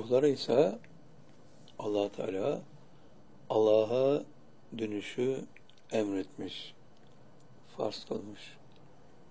ruhlara ise Allah Teala Allah'a dönüşü emretmiş, farz kılmış.